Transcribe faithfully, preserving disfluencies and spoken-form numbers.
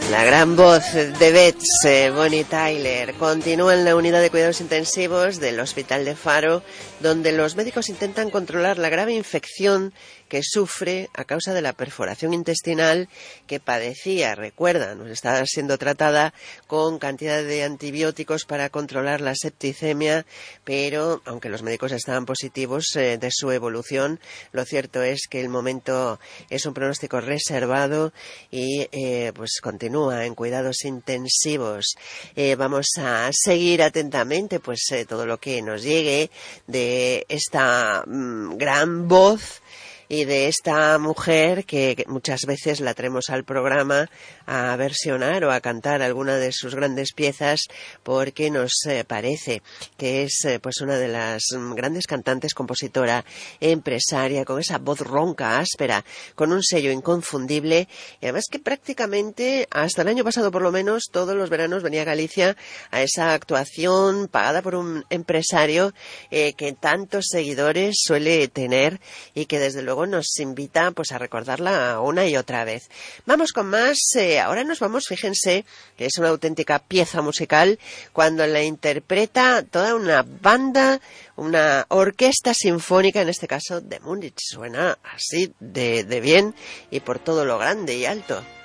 La gran voz de Bets, eh, Bonnie Tyler, continúa en la unidad de cuidados intensivos del Hospital de Faro, donde los médicos intentan controlar la grave infección que sufre a causa de la perforación intestinal que padecía. Recuerdan, estaba siendo tratada con cantidad de antibióticos para controlar la septicemia, pero aunque los médicos estaban positivos eh, de su evolución, lo cierto es que el momento es un pronóstico reservado y eh, pues continúa en cuidados intensivos. Eh, vamos a seguir atentamente pues eh, todo lo que nos llegue de esta mmm, gran voz y de esta mujer que, que muchas veces la traemos al programa a versionar o a cantar alguna de sus grandes piezas, porque nos eh, parece que es eh, pues una de las grandes cantantes, compositora, empresaria, con esa voz ronca, áspera, con un sello inconfundible, y además que prácticamente hasta el año pasado por lo menos todos los veranos venía a Galicia a esa actuación pagada por un empresario eh, que tantos seguidores suele tener y que desde luego nos invita pues a recordarla una y otra vez. Vamos con más, eh, ahora nos vamos, fíjense, que es una auténtica pieza musical cuando la interpreta toda una banda, una orquesta sinfónica, en este caso de Múnich. Suena así de, de bien y por todo lo grande y alto.